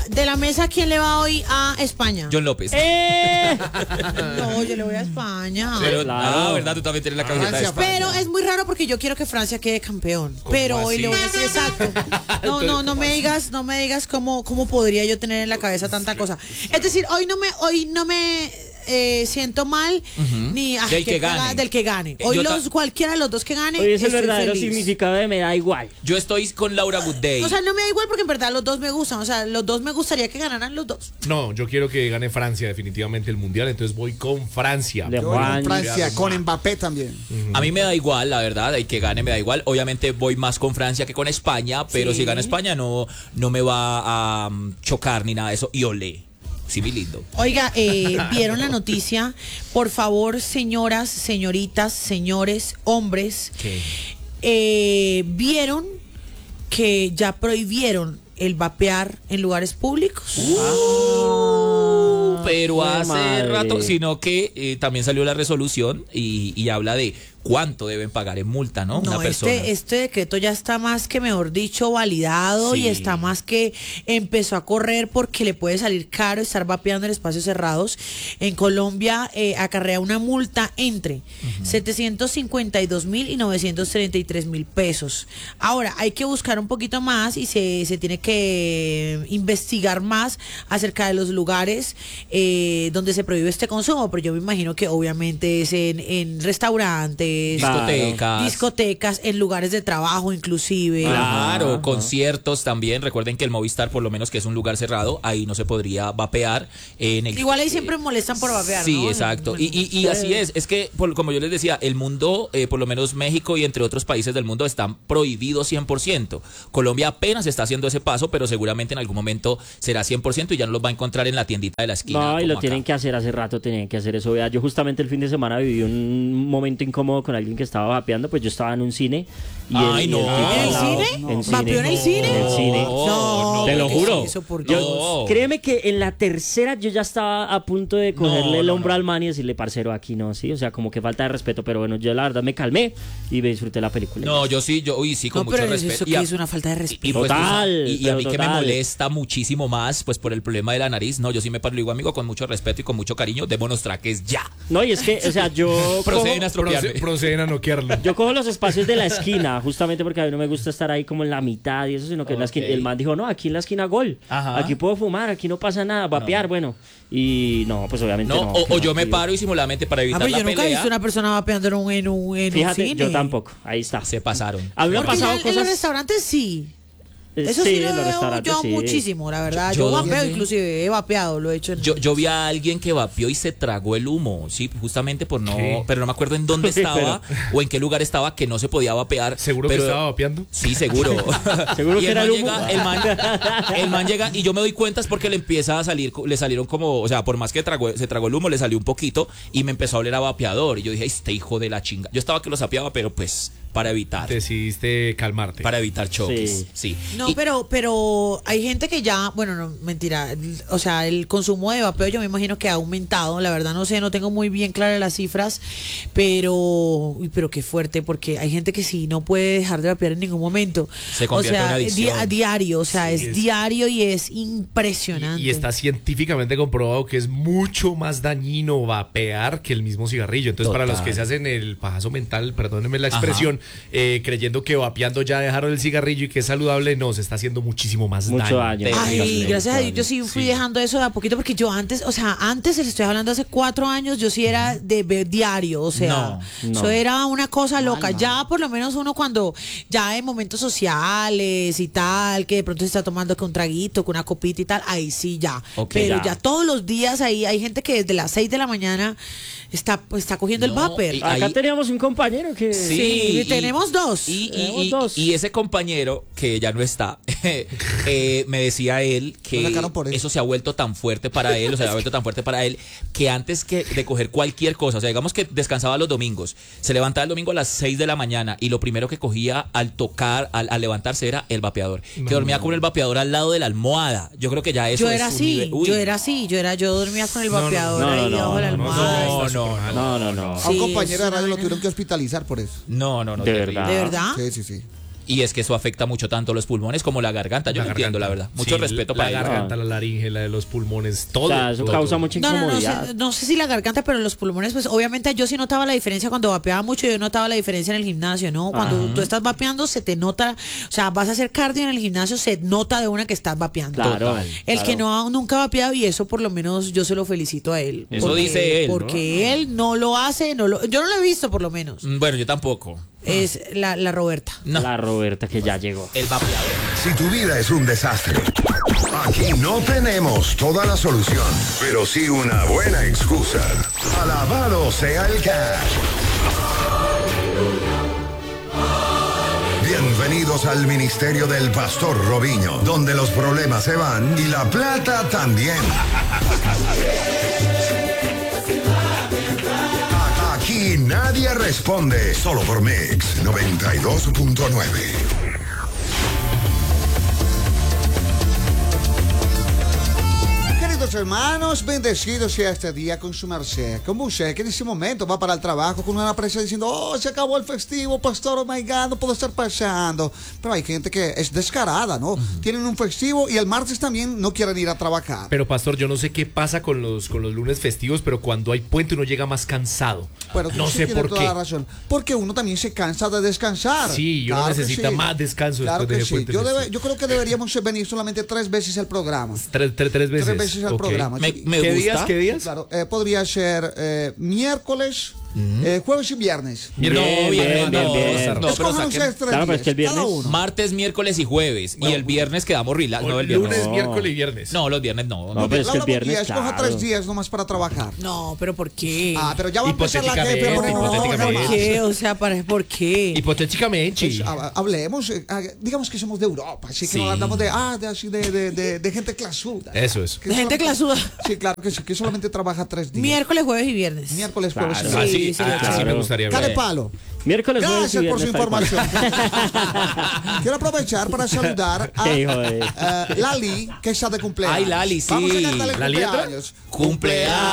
de la mesa, ¿quién le va hoy a España? John López. No, yo le voy a España. Pero, Claro. ¿verdad? Tú también tienes la camiseta de Francia, España. Pero es muy raro porque yo quiero que Francia quede campeón. Pero hoy así? le voy a decir exacto. No me digas cómo podría yo tener en la cabeza tanta cosa. Es decir, hoy no me siento mal ni Del que gane. del que gane. Hoy cualquiera de los dos que gane. Hoy es el estoy verdadero feliz. significado de me da igual. Yo estoy con Laura Good-Day. O sea, no me da igual porque en verdad los dos me gustan. O sea, los dos me gustaría que ganaran los dos. No, yo quiero que gane Francia definitivamente el Mundial, entonces voy con Francia. De Yo voy Juan. con Francia, con Mbappé también. A mí me da igual, la verdad, hay que gane, me da igual. Obviamente voy más con Francia que con España, pero si gana España no me va a chocar ni nada de eso. Y olé. Sí, muy lindo. Oiga, ¿vieron la noticia? Por favor, señoras, señoritas, señores, hombres, ¿vieron que ya prohibieron el vapear en lugares públicos? Pero hace madre. rato, sino que también salió la resolución y habla de cuánto deben pagar en multa, ¿no? Una persona. Este decreto ya está más que, mejor dicho, validado Sí. y está más que empezó a correr porque le puede salir caro estar vapeando en espacios cerrados. En Colombia acarrea una multa entre 752.000 y 933.000 pesos. Ahora, hay que buscar un poquito más y se tiene que investigar más acerca de los lugares donde se prohíbe este consumo, pero yo me imagino que obviamente es en restaurantes, discotecas, en lugares de trabajo inclusive. Claro, Ajá. conciertos también. Recuerden que el Movistar, por lo menos que es un lugar cerrado, ahí no se podría vapear. Igual ahí siempre molestan por vapear, Sí, ¿no? exacto. Y así es que, como yo les decía, el mundo, por lo menos México y entre otros países del mundo, están prohibidos 100%. Colombia apenas está haciendo ese paso, pero seguramente en algún momento será 100% y ya no los va a encontrar en la tiendita de la esquina. No, y lo como tienen acá. que hacer hace rato, tenían que hacer eso. Vea, yo justamente el fin de semana viví un momento incómodo con alguien que estaba vapeando, pues yo estaba en un cine. Y Ay, no. tipo ¿En al el lado- cine? en ¿Vapeó en el cine? En el cine. No, Te lo ¿qué juro. es eso, por Yo- Dios? Créeme que en la tercera yo ya estaba a punto de cogerle el hombro al man y decirle, parcero, aquí no, sí, o sea, como que falta de respeto, pero bueno, yo la verdad me calmé y me disfruté la película. No, yo sí, con No, mucho pero respeto. eso que es una falta de respeto. Y pues, Total, y a pero mí que me total. molesta muchísimo más, pues por el problema de la nariz, no, yo sí me paro y digo, amigo, con mucho respeto y con mucho cariño, démonos traques ya. No, y es que, o sea, yo Proceden a cojo, estropearme. Proceden a noquearlo. yo cojo los espacios de la esquina, justamente porque a mí no me gusta estar ahí como en la mitad y eso, sino que en la esquina, el man dijo, no, aquí en la esquina gol, Ajá. aquí puedo fumar, aquí no pasa nada, vapear, bueno, y no, pues obviamente No, no. o yo me aquí- paro disimuladamente para evitar pero la yo nunca he pelea. visto una persona vapeando en un Fíjate, cine. yo tampoco, ahí está. Se pasaron. A mí me han Porque pasado en los cosas... restaurantes sí. Eso sí, sí lo en los veo restaurantes, yo sí. muchísimo, la verdad. Yo- Yo vapeo, inclusive he vapeado, lo he hecho. Yo vi a alguien que vapeó y se tragó el humo, sí, justamente por no, ¿Qué? pero no me acuerdo en dónde estaba o en qué lugar estaba que no se podía vapear. ¿Seguro pero, que estaba vapeando? Sí, seguro. Seguro Y que el era man el humo. el man llega y yo me doy cuenta es porque le empieza a salir, le salieron como, o sea, por más que se tragó el humo, le salió un poquito y me empezó a oler a vapeador y yo dije, este hijo de la chinga. Yo estaba que lo sapeaba, pero pues para evitar Decidiste calmarte. choques, sí. No, Y- pero hay gente que ya, bueno, no, mentira, o sea, el consumo de vapeo yo me imagino que ha aumentado, la verdad no sé, no tengo muy bien claras las cifras, pero, uy, pero qué fuerte, porque hay gente que sí no puede dejar de vapear en ningún momento. Se o convierte en sea, una adicción. diario, o sea, Sí, es es- diario y es impresionante. Y está científicamente comprobado que es mucho más dañino vapear que el mismo cigarrillo. Entonces, para los Total. que se hacen el pajazo mental, perdónenme la expresión, creyendo que vapeando ya dejaron el cigarrillo y que es saludable, no, se está haciendo muchísimo más Mucho daño. daño. Ay, gracias a Dios yo sí fui dejando eso de a poquito porque yo antes, o sea, antes les estoy hablando hace 4 años, yo sí era de ver diario, o sea, No. eso era una cosa loca. Ya por lo menos uno cuando ya en momentos sociales y tal, que de pronto se está tomando con un traguito, con una copita y tal, ahí sí ya. Ok, Pero ya. ya todos los días ahí hay gente que desde las 6 de la mañana está cogiendo el No, vapor. y- Acá ahí- teníamos un compañero que... Sí, tenemos dos. Tenemos dos. Y ese compañero, que ya no está, me decía él Lo que sacaron por eso. eso se ha vuelto tan fuerte para él, o sea, se ha vuelto tan fuerte para él, que antes de coger cualquier cosa, o sea, digamos que descansaba los domingos, se levantaba el domingo a las 6 de la mañana y lo primero que cogía al tocar, al levantarse era el vapeador, que dormía con el vapeador al lado de la almohada. Yo creo que ya eso Yo es era un así, nivel- Uy, yo dormía con el vapeador no, ahí no, debajo de la no, no, almohada. No. A un Sí, compañero es de una radio lo vaina. tuvieron que hospitalizar por eso. No, De terrible. verdad. ¿De verdad? Sí, sí, sí. Y es que eso afecta mucho tanto los pulmones como la garganta. Yo no entiendo, la verdad. Mucho respeto para la ellos. garganta, la laringe, la de los pulmones, todo. O sea, eso todo, causa todo. mucha No incomodidad. sé, no sé si la garganta, pero los pulmones, pues obviamente yo sí notaba la diferencia cuando vapeaba mucho, yo notaba la diferencia en el gimnasio, ¿no? Cuando tú estás vapeando se te nota, o sea, vas a hacer cardio en el gimnasio, se nota de una que estás vapeando. Claro. El que nunca ha vapeado, y eso por lo menos yo se lo felicito a él. Eso dice él, ¿no? Porque él no lo hace, yo no lo he visto por lo menos. Bueno, yo tampoco. Es la Roberta. No. La Roberta que ya llegó. El vapeador. Si tu vida es un desastre, aquí no tenemos toda la solución, pero sí una buena excusa. Alabado sea el cash. Bienvenidos al ministerio del Pastor Robinho, donde los problemas se van y la plata también. Aquí nadie responde, solo por Mix 92.9. Queridos hermanos, bendecidos sea este día con su merced. Como usted que en ese momento va para el trabajo con una presión diciendo, oh, se acabó el festivo, pastor, oh my God, no puedo estar pasando. Pero hay gente que es descarada, ¿no? Tienen un festivo y el martes también no quieren ir a trabajar. Pero pastor, yo no sé qué pasa con los lunes festivos, pero cuando hay puente uno llega más cansado. Bueno, no sí sé tiene por toda qué. la razón. Porque uno también se cansa de descansar. Sí, y uno Claro que necesita sí. más descanso Claro después de que ese sí. puente Yo, festivo. yo creo que deberíamos venir solamente 3 veces al programa. Tres veces. 3 veces al Ok. programa. Me ¿Qué gusta. días? ¿Qué días? Claro, podría ser miércoles, jueves y viernes. Bien, bien, bien, bien. No, pero Escojan saquen ustedes 3 Claro, pero días, es que el cada viernes- uno. martes, miércoles y jueves. Y el viernes quedamos relax. No, el viernes. Lunes, No. miércoles y viernes. No, los viernes no. No, pero es que el Laura viernes, Botilla, escoja claro. 3 días nomás para trabajar. No, pero ¿por qué? Ah, pero ya va a empezar la jefe. Hipotéticamente, por favor, hipotéticamente. ¿Por qué? O sea, ¿por qué? Hipotéticamente. Pues, hablemos, digamos que somos de Europa, así que Sí. no hablamos de gente clasuda. Eso es. Que De gente solamente- clasuda. Sí, claro que sí, que solamente trabaja 3 días. Miércoles, jueves y viernes. Miércoles, jueves y Claro. viernes. Sí, Así claro. me gustaría Cada ver. palo. Miércoles, jueves y Gracias por su viernes. tal cual. información. Quiero aprovechar para saludar a Qué hijo de- Lali, que está de cumpleaños. Ay, Lali, sí. Vamos a cantarle ¿La letra? cumpleaños. Cumpleaños.